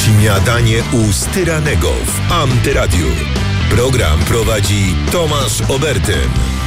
Śniadanie u Styranego w Antyradiu. Program prowadzi Tomasz Oberten.